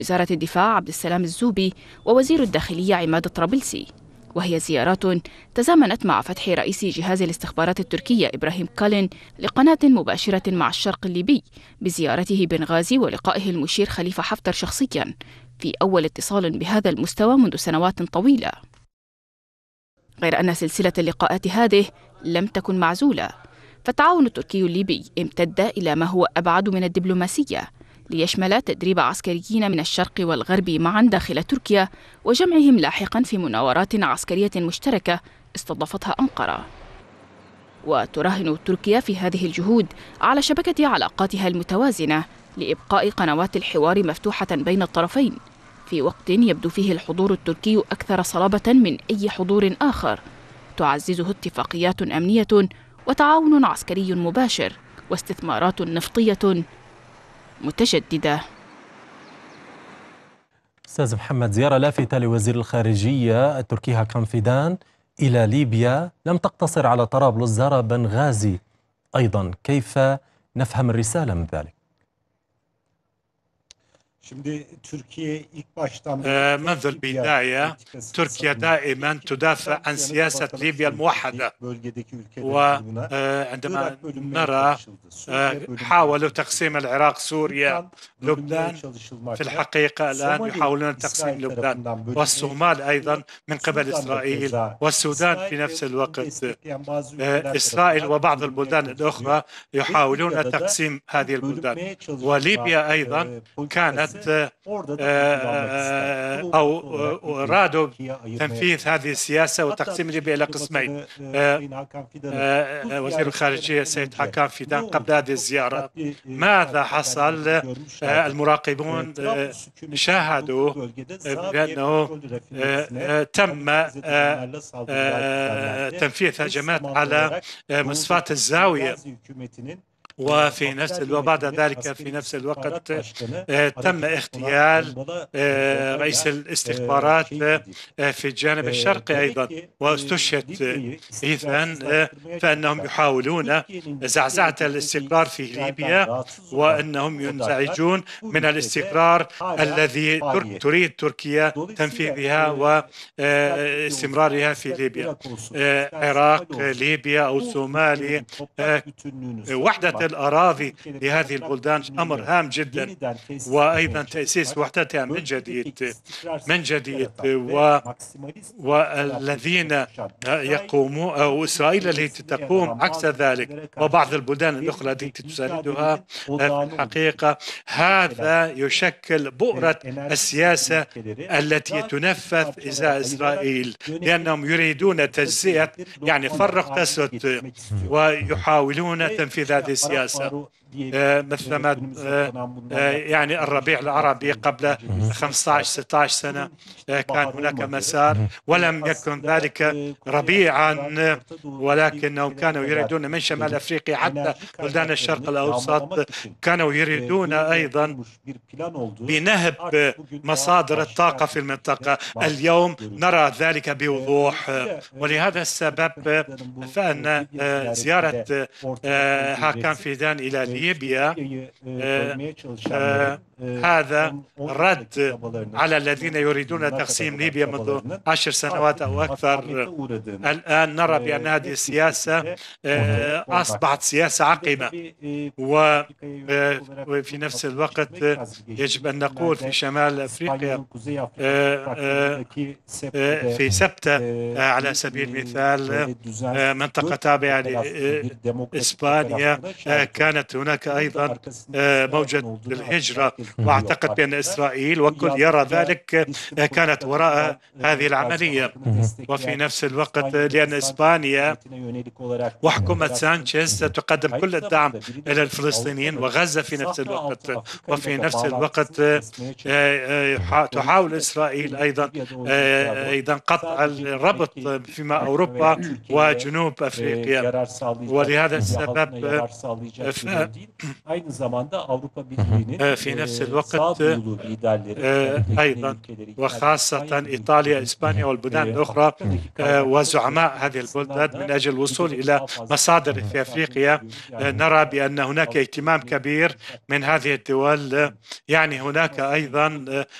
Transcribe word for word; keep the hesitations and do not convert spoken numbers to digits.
وزارة الدفاع عبد السلام الزوبي ووزير الداخلية عماد الطرابلسي، وهي زيارات تزامنت مع فتح رئيس جهاز الاستخبارات التركية إبراهيم كالين لقناة مباشرة مع الشرق الليبي بزيارته بنغازي ولقائه المشير خليفة حفتر شخصيا في أول اتصال بهذا المستوى منذ سنوات طويلة. غير أن سلسلة اللقاءات هذه لم تكن معزولة، فالتعاون التركي الليبي امتد إلى ما هو أبعد من الدبلوماسية، ليشمل تدريب عسكريين من الشرق والغرب معا داخل تركيا وجمعهم لاحقا في مناورات عسكرية مشتركة استضافتها أنقرة. وتراهن تركيا في هذه الجهود على شبكة علاقاتها المتوازنة لإبقاء قنوات الحوار مفتوحة بين الطرفين، في وقت يبدو فيه الحضور التركي أكثر صلابة من أي حضور آخر تعززه اتفاقيات أمنية وتعاون عسكري مباشر واستثمارات نفطية متجددة. أستاذ محمد، زيارة لافتة لوزير الخارجية التركي هاكان فيدان إلى ليبيا لم تقتصر على طرابلس، زار بنغازي أيضا، كيف نفهم الرسالة من ذلك؟ منذ البداية تركيا دائما تدافع عن سياسة ليبيا الموحدة، وعندما نرى حاولوا تقسيم العراق سوريا لبنان، في الحقيقة الآن يحاولون تقسيم لبنان والصومال أيضا من قبل إسرائيل والسودان في نفس الوقت. إسرائيل وبعض البلدان الأخرى يحاولون تقسيم هذه البلدان، وليبيا أيضا كانت أو أرادوا تنفيذ هذه السياسة وتقسيم ليبيا إلى قسمين. وزير الخارجية السيد هاكان فيدان قبل هذه الزيارة ماذا حصل؟ المراقبون شاهدوا بأنه تم تنفيذ هجمات على مصفاة الزاوية، وفي نفس وبعد ذلك في نفس الوقت تم اغتيال رئيس الاستخبارات في الجانب الشرقي أيضا واستشهد. إذن فإنهم يحاولون زعزعة الاستقرار في ليبيا، وأنهم ينزعجون من الاستقرار الذي تريد تركيا تنفيذها واستمرارها في ليبيا. العراق، ليبيا أو الصومال، وحدة الأراضي لهذه البلدان أمر هام جدا، وأيضا تأسيس وحدتها من جديد من جديد و... والذين يقومون أو إسرائيل التي تقوم عكس ذلك وبعض البلدان الأخرى التي تساندها، في الحقيقة هذا يشكل بؤرة السياسة التي تنفذ إزاء إسرائيل، لأنهم يريدون تجزئة، يعني فرق تسد، ويحاولون تنفيذ هذه السياسة مثل ما يعني الربيع العربي قبل خمسة عشر ستة عشر سنة كان هناك مسار، ولم يكن ذلك ربيعا، ولكنهم كانوا يريدون من شمال أفريقيا حتى بلدان الشرق الأوسط، كانوا يريدون أيضا بنهب مصادر الطاقة في المنطقة. اليوم نرى ذلك بوضوح، ولهذا السبب فإن زيارة هاكان فيدان إلى ليبيا هذا رد على الذين يريدون تقسيم ليبيا منذ عشر سنوات أو أكثر. الآن نرى بأن هذه السياسة أصبحت سياسة عقيمة، وفي نفس الوقت يجب أن نقول في شمال أفريقيا في سبتة على سبيل المثال، منطقة تابعة لإسبانيا، كانت هناك أيضا موجة للهجرة، واعتقد بأن إسرائيل وكل يرى ذلك كانت وراء هذه العملية. وفي نفس الوقت لأن إسبانيا وحكومة سانشيز تقدم كل الدعم إلى الفلسطينيين وغزة في نفس الوقت، وفي نفس الوقت تحاول إسرائيل أيضا أيضا قطع الربط فيما أوروبا وجنوب أفريقيا. ولهذا السبب في نفس الوقت أيضا وخاصة إيطاليا، إسبانيا والبلدان الأخرى وزعماء هذه البلدان من أجل الوصول إلى مصادر في أفريقيا. نرى بأن هناك اهتمام كبير من هذه الدول. يعني هناك أيضا